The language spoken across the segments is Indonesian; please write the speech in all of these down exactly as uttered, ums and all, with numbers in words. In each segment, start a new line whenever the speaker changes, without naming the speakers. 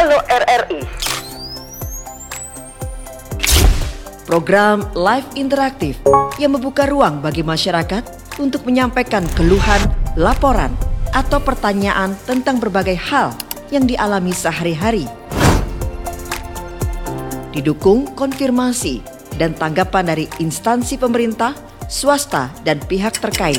Halo R R I. Program live interaktif yang membuka ruang bagi masyarakat untuk menyampaikan keluhan, laporan, atau pertanyaan tentang berbagai hal yang dialami sehari-hari. Didukung konfirmasi dan tanggapan dari instansi pemerintah, swasta, dan pihak terkait.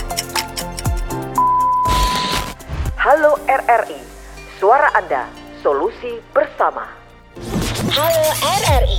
Halo R R I, suara Anda, solusi bersama.
Halo R R I.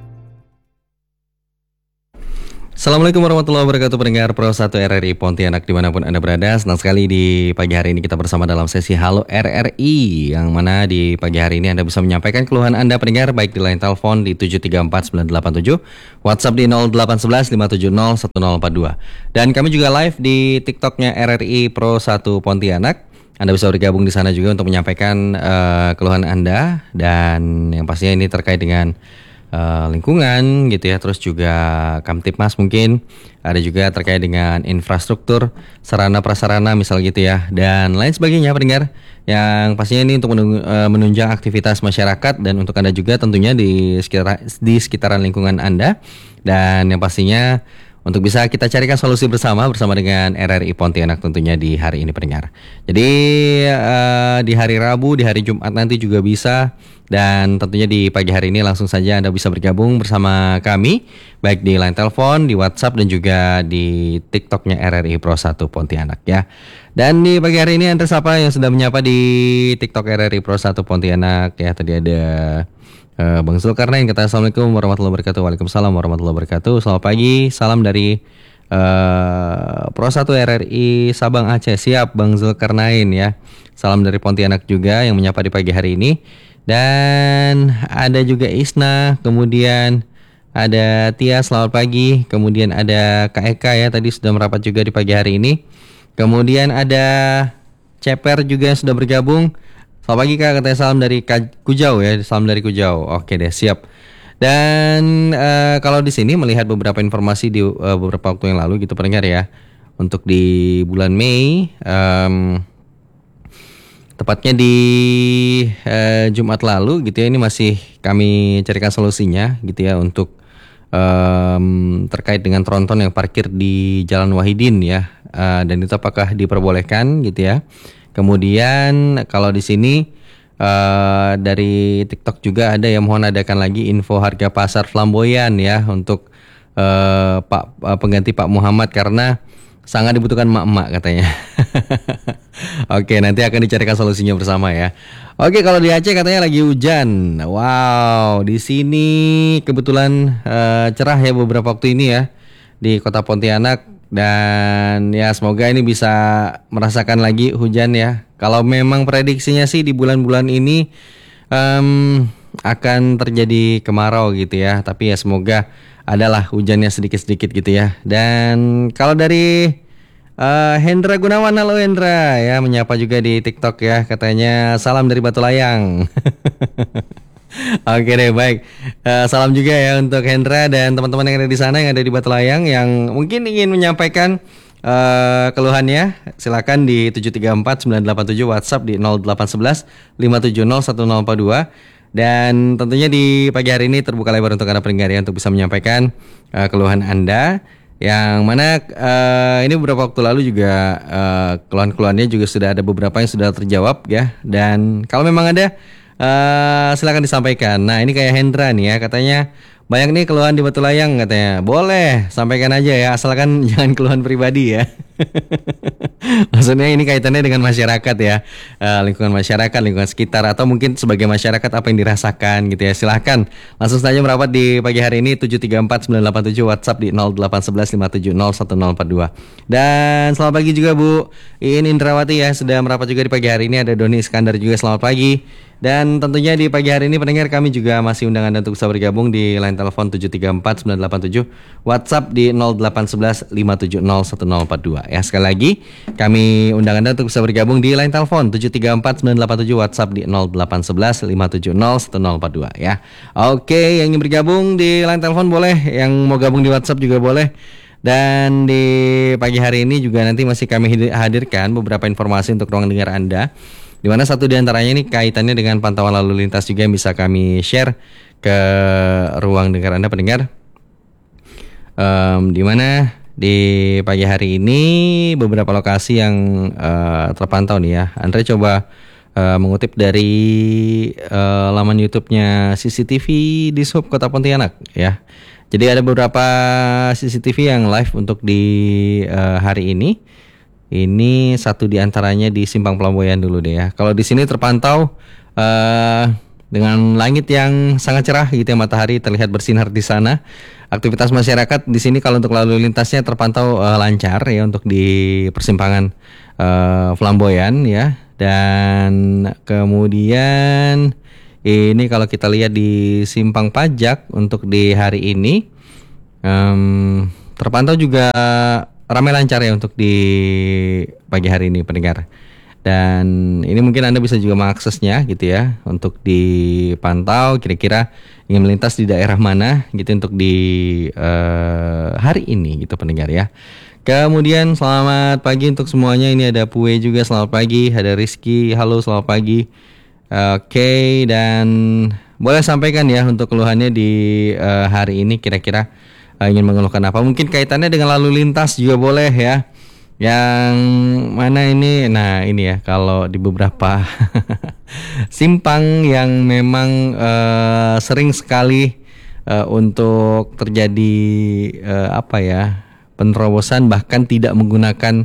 Assalamualaikum warahmatullahi wabarakatuh, pendengar Pro satu R R I Pontianak dimanapun Anda berada. Senang sekali di pagi hari ini kita bersama dalam sesi Halo R R I, yang mana di pagi hari ini Anda bisa menyampaikan keluhan Anda pendengar, baik di line telepon di tujuh tiga empat sembilan delapan tujuh, WhatsApp di nol delapan satu satu lima tujuh nol satu nol empat dua, dan kami juga live di TikToknya R R I Pro satu Pontianak. Anda bisa bergabung di sana juga untuk menyampaikan uh, keluhan Anda, dan yang pastinya ini terkait dengan Uh, lingkungan gitu ya, terus juga Kamtipmas mungkin, ada juga terkait dengan infrastruktur, sarana prasarana misal gitu ya, dan lain sebagainya pendengar, yang pastinya ini untuk menung- uh, menunjang aktivitas masyarakat dan untuk Anda juga tentunya di sekitar di sekitaran lingkungan Anda, dan yang pastinya untuk bisa kita carikan solusi bersama bersama dengan R R I Pontianak tentunya di hari ini pendengar. Jadi uh, di hari Rabu, di hari Jumat nanti juga bisa, dan tentunya di pagi hari ini langsung saja Anda bisa bergabung bersama kami, baik di line telepon, di WhatsApp, dan juga di TikToknya R R I Pro satu Pontianak ya. Dan di pagi hari ini Anda siapa yang sudah menyapa di TikTok R R I Pro satu Pontianak ya. Tadi ada uh, Bang Zulkarnain kata Assalamualaikum warahmatullahi wabarakatuh. Waalaikumsalam warahmatullahi wabarakatuh. Selamat pagi, salam dari uh, Pro satu R R I Sabang Aceh. Siap Bang Zulkarnain ya. Salam dari Pontianak juga yang menyapa di pagi hari ini. Dan ada juga Isna, kemudian ada Tia, selamat pagi. Kemudian ada Kak Eka ya, tadi sudah merapat juga di pagi hari ini. Kemudian ada Ceper juga yang sudah bergabung. Selamat pagi Kak, katanya salam dari Kujau ya, salam dari Kujau. Oke deh, siap. Dan uh, kalau di sini melihat beberapa informasi di uh, beberapa waktu yang lalu gitu pendengar ya, untuk di bulan Mei, um, tepatnya di uh, Jumat lalu gitu ya, ini masih kami carikan solusinya gitu ya untuk um, terkait dengan tronton yang parkir di Jalan Wahidin ya, uh, dan itu apakah diperbolehkan gitu ya. Kemudian kalau di sini uh, dari TikTok juga ada yang mohon adakan lagi info harga pasar flamboyan ya untuk uh, Pak uh, pengganti Pak Muhammad karena sangat dibutuhkan emak-emak katanya. Oke, nanti akan dicarikan solusinya bersama ya. Oke, kalau di Aceh katanya lagi hujan. Wow, di sini kebetulan uh, cerah ya beberapa waktu ini ya di Kota Pontianak, dan ya semoga ini bisa merasakan lagi hujan ya. Kalau memang prediksinya sih di bulan-bulan ini um, akan terjadi kemarau gitu ya, tapi ya semoga adalah hujannya sedikit-sedikit gitu ya. Dan kalau dari uh, Hendra Gunawan, halo Hendra ya, menyapa juga di TikTok ya, katanya salam dari Batu Layang. Oke deh, baik. Uh, salam juga ya untuk Hendra dan teman-teman yang ada di sana yang ada di Batu Layang yang mungkin ingin menyampaikan uh, keluhannya. Silakan di tujuh tiga empat sembilan delapan tujuh, WhatsApp di nol delapan satu satu lima tujuh nol satu nol empat dua. Dan tentunya di pagi hari ini terbuka lebar untuk Anda pendengar ya, untuk bisa menyampaikan uh, keluhan Anda, yang mana uh, ini beberapa waktu lalu juga uh, keluhan-keluhannya juga sudah ada beberapa yang sudah terjawab ya. Dan kalau memang ada uh, silakan disampaikan. Nah ini kayak Hendra nih ya, katanya banyak nih keluhan di Batu Layang katanya. Boleh, sampaikan aja ya, asalkan jangan keluhan pribadi ya. Maksudnya ini kaitannya dengan masyarakat ya, uh, lingkungan masyarakat, lingkungan sekitar, atau mungkin sebagai masyarakat apa yang dirasakan gitu ya. Silahkan langsung saja merapat di pagi hari ini tujuh tiga empat sembilan delapan tujuh, WhatsApp di nol delapan satu satu lima tujuh nol satu nol empat dua. Dan selamat pagi juga Bu Iin Indrawati ya, sudah merapat juga di pagi hari ini. Ada Doni Iskandar juga, selamat pagi. Dan tentunya di pagi hari ini pendengar, kami juga masih undang Anda untuk bisa bergabung di line telepon tujuh tiga empat sembilan delapan tujuh, WhatsApp di nol delapan satu satu lima tujuh nol satu nol empat dua. Ya, sekali lagi kami undang Anda untuk bisa bergabung di line telepon tujuh tiga empat sembilan delapan tujuh, WhatsApp di nol delapan satu satu lima tujuh nol satu nol empat dua ya. Oke, yang ingin bergabung di line telepon boleh, yang mau gabung di WhatsApp juga boleh. Dan di pagi hari ini juga nanti masih kami hadirkan beberapa informasi untuk ruang dengar Anda. di mana satu di antaranya ini kaitannya dengan pantauan lalu lintas juga yang bisa kami share ke ruang dengar Anda pendengar. Um, di mana di pagi hari ini beberapa lokasi yang uh, terpantau nih ya. Andre coba uh, mengutip dari uh, laman YouTube-nya C C T V di Sub Kota Pontianak ya. Jadi ada beberapa C C T V yang live untuk di uh, hari ini. Ini satu di antaranya di Simpang Pelamboyan dulu deh ya. Kalau di sini terpantau uh, dengan langit yang sangat cerah gitu ya, matahari terlihat bersinar di sana. Aktivitas masyarakat di sini kalau untuk lalu lintasnya terpantau uh, lancar ya untuk di persimpangan uh, Flamboyan ya. Dan kemudian ini kalau kita lihat di Simpang Pajak untuk di hari ini um, terpantau juga ramai lancar ya untuk di pagi hari ini pendengar. Dan ini mungkin Anda bisa juga mengaksesnya gitu ya untuk dipantau kira-kira ingin melintas di daerah mana gitu untuk di uh, hari ini gitu pendengar ya. Kemudian selamat pagi untuk semuanya. Ini ada Pue juga, selamat pagi. Ada Rizky, halo selamat pagi. Oke, okay, dan boleh sampaikan ya untuk keluhannya di uh, hari ini kira-kira uh, ingin mengeluhkan apa. Mungkin kaitannya dengan lalu lintas juga boleh ya. Yang mana ini, nah ini ya kalau di beberapa simpang yang memang uh, sering sekali uh, untuk terjadi uh, apa ya penerobosan bahkan tidak menggunakan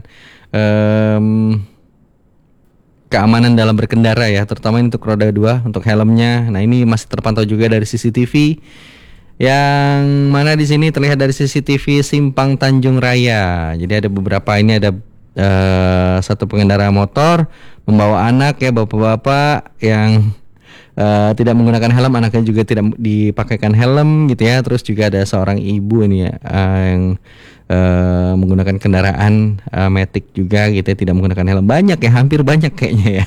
um, keamanan dalam berkendara ya, terutama untuk roda dua untuk helmnya. Nah ini masih terpantau juga dari C C T V. Yang mana di sini terlihat dari C C T V Simpang Tanjung Raya. Jadi ada beberapa, ini ada uh, satu pengendara motor membawa anak ya, bapak-bapak yang uh, tidak menggunakan helm, anaknya juga tidak dipakaikan helm gitu ya. Terus juga ada seorang ibu ini ya uh, yang uh, menggunakan kendaraan uh, Matic juga gitu ya, tidak menggunakan helm. Banyak ya, hampir banyak kayaknya ya.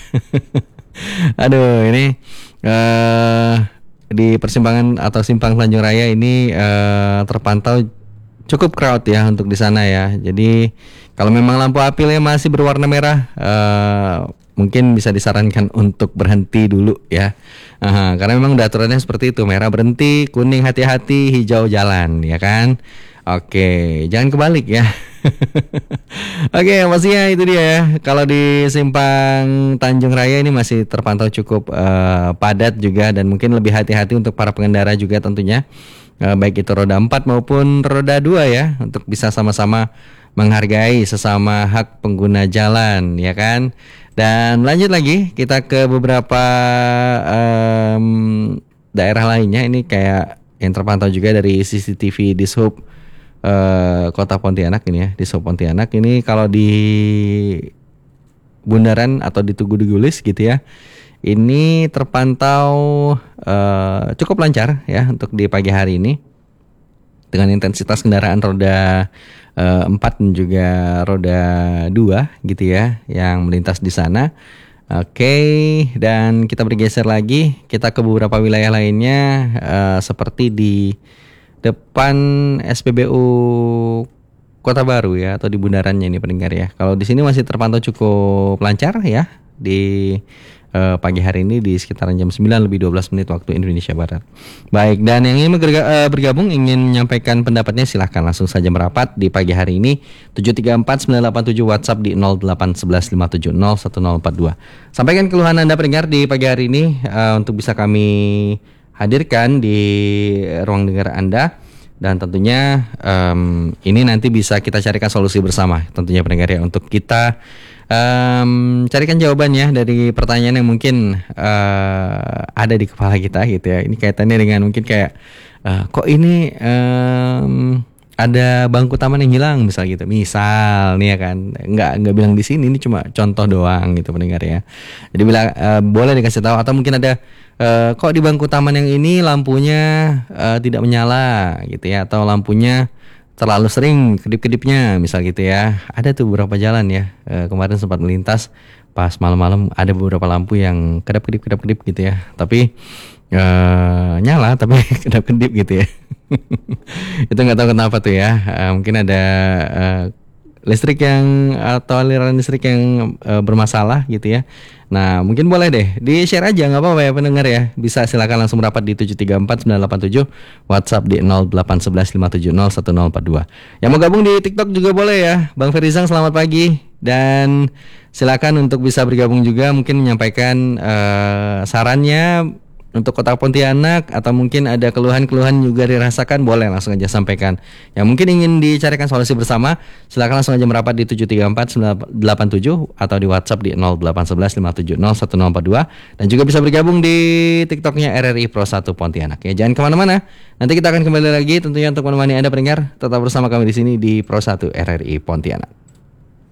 Aduh ini uh, di persimpangan atau Simpang Tanjung Raya ini uh, terpantau cukup crowd ya untuk di sana ya. Jadi kalau memang lampu apilnya masih berwarna merah, uh, mungkin bisa disarankan untuk berhenti dulu ya. Uh, karena memang udah aturannya seperti itu, merah berhenti, kuning hati-hati, hijau jalan ya kan. Oke, jangan kebalik ya. Oke, maksudnya itu dia ya. Kalau di Simpang Tanjung Raya ini masih terpantau cukup uh, padat juga, dan mungkin lebih hati-hati untuk para pengendara juga tentunya, uh, baik itu roda empat maupun roda dua ya, untuk bisa sama-sama menghargai sesama hak pengguna jalan ya kan. Dan lanjut lagi kita ke beberapa um, daerah lainnya. Ini kayak yang terpantau juga dari C C T V di Sub Uh, Kota Pontianak ini ya, di Sub Pontianak ini kalau di Bundaran atau di Tugu Gulis gitu ya, ini terpantau uh, cukup lancar ya untuk di pagi hari ini dengan intensitas kendaraan roda uh, empat dan juga roda dua gitu ya yang melintas di sana. Oke, okay, dan kita bergeser lagi, kita ke beberapa wilayah lainnya uh, seperti di depan S P B U Kota Baru ya, atau di bundarannya ini pendengar ya. Kalau di sini masih terpantau cukup lancar ya di uh, pagi hari ini di sekitaran jam sembilan lebih dua belas menit waktu Indonesia Barat. Baik, dan yang ingin bergabung ingin menyampaikan pendapatnya silahkan langsung saja merapat di pagi hari ini tujuh tiga empat sembilan delapan tujuh, WhatsApp di nol delapan satu satu lima tujuh nol satu nol empat dua. Sampaikan keluhan Anda pendengar di pagi hari ini uh, untuk bisa kami hadirkan di ruang dengar Anda, dan tentunya um, ini nanti bisa kita carikan solusi bersama tentunya pendengar ya, untuk kita um, carikan jawabannya dari pertanyaan yang mungkin uh, ada di kepala kita gitu ya. Ini kaitannya dengan mungkin kayak uh, kok ini um, ada bangku taman yang hilang misal gitu, misal nih ya kan, nggak nggak bilang di sini, ini cuma contoh doang gitu pendengar ya. Jadi bila uh, boleh dikasih tahu, atau mungkin ada uh, kok di bangku taman yang ini lampunya uh, tidak menyala gitu ya, atau lampunya terlalu sering kedip-kedipnya misal gitu ya. Ada tuh beberapa jalan ya, uh, kemarin sempat melintas pas malam-malam ada beberapa lampu yang kedap-kedip kedap-kedip gitu ya, tapi uh, nyala tapi kedap-kedip gitu ya. Itu nggak tahu kenapa tuh ya, uh, mungkin ada uh, listrik yang atau aliran listrik yang uh, bermasalah gitu ya. Nah mungkin boleh deh di-share aja, nggak apa-apa ya pendengar ya. Bisa silakan langsung merapat di tujuh tiga empat sembilan delapan tujuh, WhatsApp di nol delapan satu satu lima tujuh nol satu nol empat dua. Yang mau gabung di TikTok juga boleh ya. Bang Ferizang selamat pagi. Dan silakan untuk bisa bergabung juga, mungkin menyampaikan uh, sarannya untuk Kota Pontianak, atau mungkin ada keluhan-keluhan juga dirasakan, boleh langsung aja sampaikan. Yang mungkin ingin dicarikan solusi bersama, silakan langsung aja merapat di tujuh tiga empat sembilan delapan tujuh atau di WhatsApp di nol delapan satu satu lima tujuh nol satu nol empat dua, dan juga bisa bergabung di TikToknya R R I Pro satu Pontianak ya. Jangan kemana-mana, nanti kita akan kembali lagi tentunya untuk menemani Anda pendengar. Tetap bersama kami di sini di Pro satu R R I Pontianak.